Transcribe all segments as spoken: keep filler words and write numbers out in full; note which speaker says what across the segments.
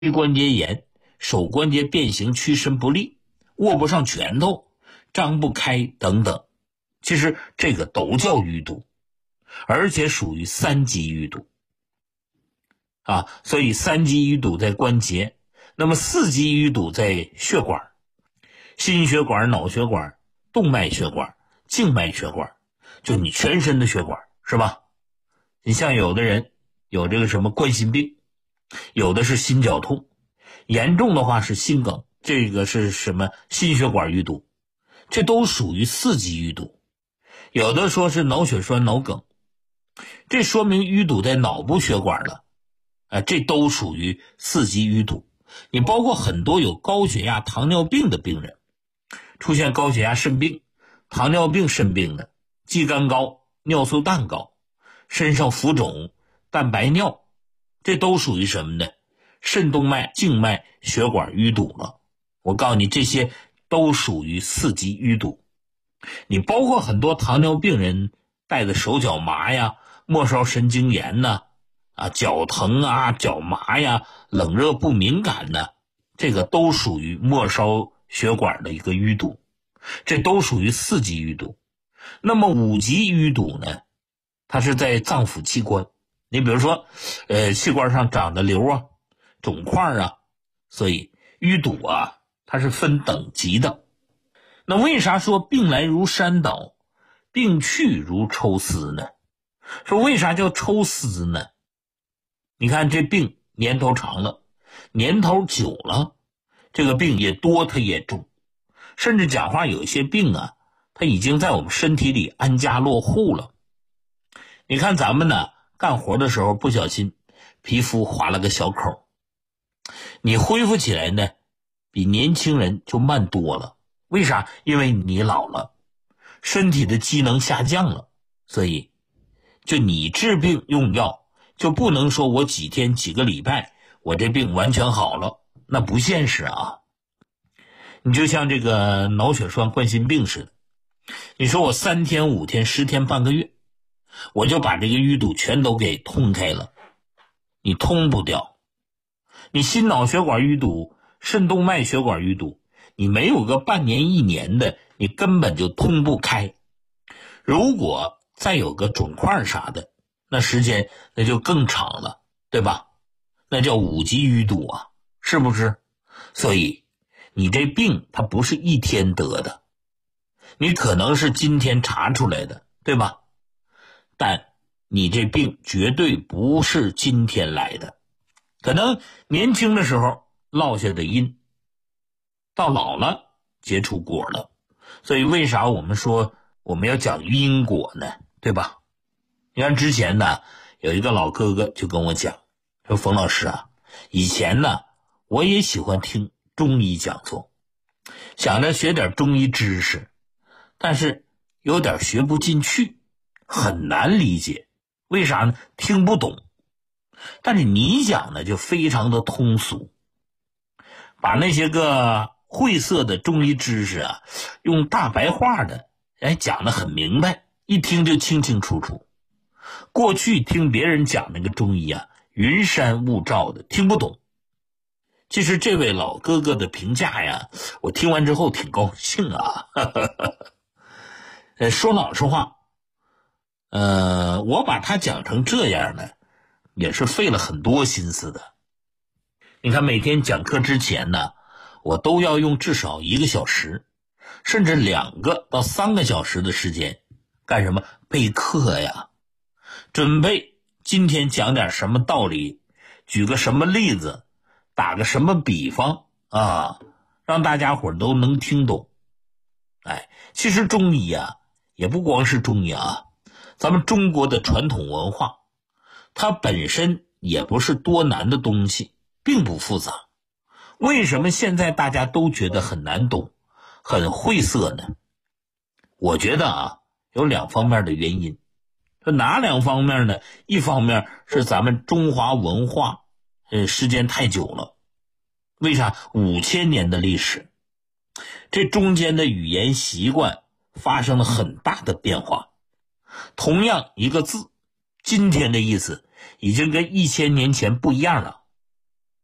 Speaker 1: 膝关节炎、手关节变形、屈伸不利、握不上拳头、张不开等等，其实这个都叫淤堵，而且属于三级淤堵啊。所以三级淤堵在关节，那么四级淤堵在血管，心血管、脑血管、动脉血管、静脉血管，就你全身的血管，是吧？你像有的人有这个什么冠心病，有的是心绞痛，严重的话是心梗，这个是什么心血管淤堵，这都属于四级淤堵。有的说是脑血栓、脑梗，这说明淤堵在脑部血管了，啊，这都属于四级淤堵。你包括很多有高血压、糖尿病的病人，出现高血压肾病、糖尿病肾病的，肌酐高、尿素氮高，身上浮肿、蛋白尿，这都属于什么呢？肾动脉、静脉血管淤堵了。我告诉你，这些都属于四级淤堵。你包括很多糖尿病人带的手脚麻呀、末梢神经炎呐、啊脚疼啊、脚麻呀、冷热不敏感呢，这个都属于末梢血管的一个淤堵，这都属于四级淤堵。那么五级淤堵呢，它是在脏腑器官，你比如说呃，器官上长的瘤啊、肿块啊，所以淤堵啊它是分等级的。那为啥说病来如山倒，病去如抽丝呢？说为啥叫抽丝呢？你看这病年头长了，年头久了，这个病也多，它也重，甚至讲话有一些病啊，它已经在我们身体里安家落户了。你看咱们呢干活的时候不小心皮肤划了个小口，你恢复起来呢比年轻人就慢多了。为啥？因为你老了，身体的机能下降了，所以就你治病用药就不能说我几天几个礼拜我这病完全好了，那不现实啊。你就像这个脑血栓、冠心病似的，你说我三天五天十天半个月我就把这个淤堵全都给通开了，你通不掉。你心脑血管淤堵、肾动脉血管淤堵，你没有个半年一年的，你根本就通不开。如果再有个肿块啥的，那时间那就更长了，对吧？那叫五级淤堵啊，是不是？所以你这病它不是一天得的，你可能是今天查出来的，对吧？但你这病绝对不是今天来的，可能年轻的时候落下的因，到老了结出果了。所以为啥我们说我们要讲因果呢？对吧？你看之前呢有一个老哥哥就跟我讲，说冯老师啊，以前呢我也喜欢听中医讲座，想着学点中医知识，但是有点学不进去，很难理解。为啥呢？听不懂。但是你讲的就非常的通俗，把那些个晦涩的中医知识啊，用大白话的哎讲得很明白，一听就清清楚楚。过去听别人讲那个中医啊，云山雾罩的，听不懂。其实这位老哥哥的评价呀，我听完之后挺高兴啊。呃，说老实话，呃，我把他讲成这样呢，也是费了很多心思的。你看每天讲课之前呢，我都要用至少一个小时，甚至两个到三个小时的时间，干什么？备课呀，准备今天讲点什么道理，举个什么例子，打个什么比方啊，让大家伙都能听懂。哎，其实中医啊，也不光是中医啊，咱们中国的传统文化，它本身也不是多难的东西，并不复杂。为什么现在大家都觉得很难懂、很晦涩呢？我觉得啊，有两方面的原因。这哪两方面呢？一方面是咱们中华文化呃时间太久了。为啥？五千年的历史，这中间的语言习惯发生了很大的变化。同样一个字，今天的意思已经跟一千年前不一样了。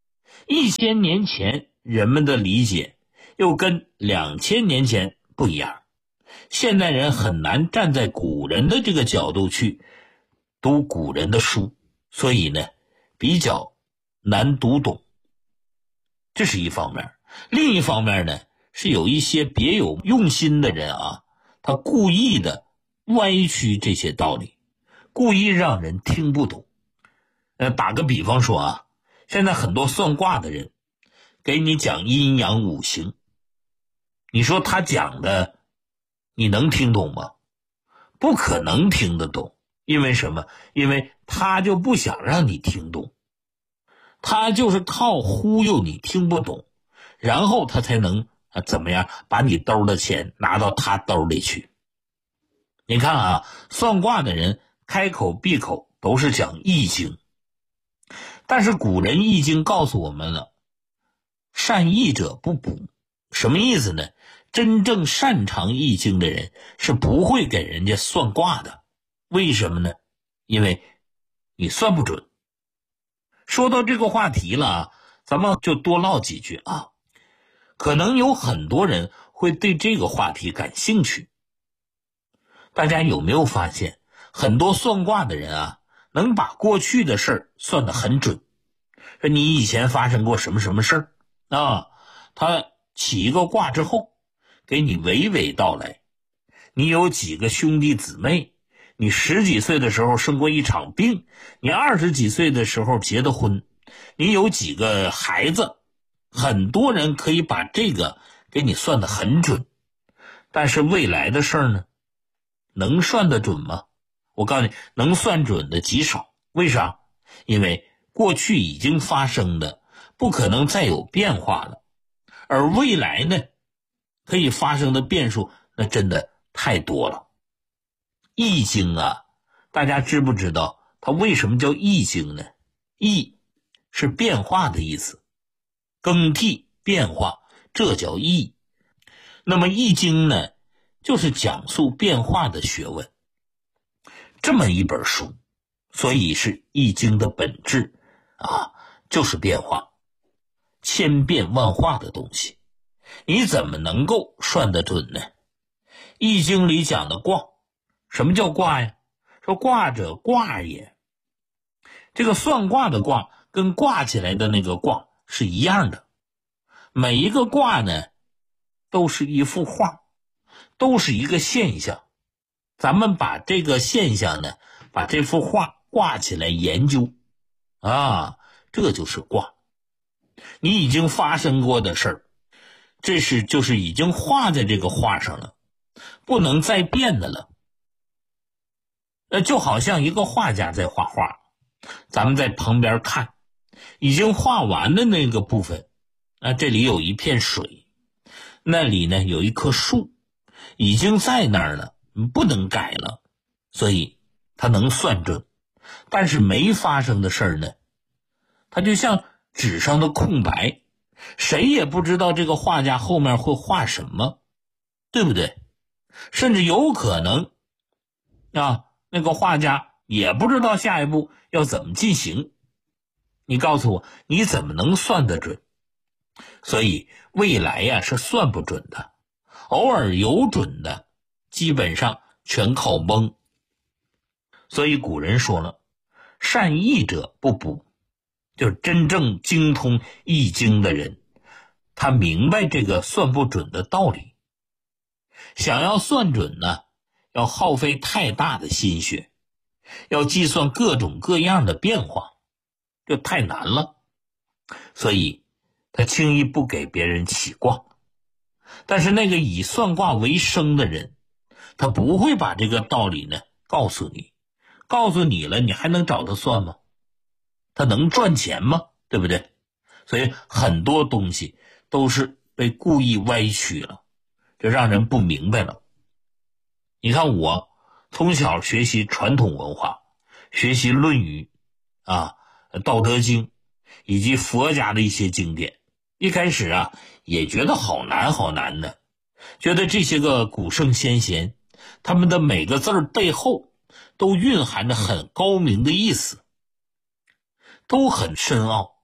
Speaker 1: 一千年前人们的理解又跟两千年前不一样。现代人很难站在古人的这个角度去读古人的书，所以呢比较难读懂，这是一方面。另一方面呢，是有一些别有用心的人啊，他故意的歪曲这些道理，故意让人听不懂。呃，打个比方说啊，现在很多算卦的人给你讲阴阳五行，你说他讲的你能听懂吗？不可能听得懂。因为什么？因为他就不想让你听懂，他就是靠忽悠你听不懂，然后他才能啊怎么样把你兜的钱拿到他兜里去。你看啊，算卦的人开口闭口都是讲易经，但是古人易经告诉我们了，善易者不卜。什么意思呢？真正擅长易经的人是不会给人家算卦的。为什么呢？因为你算不准。说到这个话题了啊，咱们就多唠几句啊。可能有很多人会对这个话题感兴趣。大家有没有发现，很多算卦的人啊，能把过去的事儿算得很准。说你以前发生过什么什么事儿啊，他起一个卦之后，给你娓娓道来。你有几个兄弟姊妹，你十几岁的时候生过一场病，你二十几岁的时候结的婚，你有几个孩子，很多人可以把这个给你算得很准。但是未来的事儿呢，能算得准吗？我告诉你，能算准的极少。为啥？因为过去已经发生的不可能再有变化了，而未来呢，可以发生的变数那真的太多了。易经啊，大家知不知道它为什么叫易经呢？易是变化的意思，更替变化，这叫易。那么易经呢，就是讲述变化的学问，这么一本书，所以是易经的本质啊，就是变化，千变万化的东西，你怎么能够算得准呢？易经里讲的卦，什么叫卦呀？说卦者卦也。这个算卦的卦跟挂起来的那个卦是一样的，每一个卦呢都是一幅画，都是一个现象。咱们把这个现象呢，把这幅画挂起来研究啊，这就是卦。你已经发生过的事儿，这是就是已经画在这个画上了，不能再变的了。呃，就好像一个画家在画画，咱们在旁边看，已经画完的那个部分，啊，这里有一片水，那里呢有一棵树，已经在那儿了，不能改了，所以他能算准。但是没发生的事儿呢，它就像纸上的空白，谁也不知道这个画家后面会画什么，对不对？甚至有可能啊，那个画家也不知道下一步要怎么进行。你告诉我，你怎么能算得准？所以未来呀是算不准的，偶尔有准的，基本上全靠蒙。所以古人说了，善易者不卜，就是真正精通易经的人，他明白这个算不准的道理。想要算准呢，要耗费太大的心血，要计算各种各样的变化，就太难了。所以他轻易不给别人起卦。但是那个以算卦为生的人，他不会把这个道理呢告诉你，告诉你了，你还能找他算吗？他能赚钱吗？对不对？所以很多东西都是被故意歪曲了，就让人不明白了。你看我从小学习传统文化，学习《论语》啊，《道德经》以及佛家的一些经典，一开始啊也觉得好难好难的，觉得这些个古圣先贤他们的每个字儿背后都蕴含着很高明的意思，都很深奥。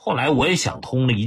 Speaker 1: 后来我也想通了一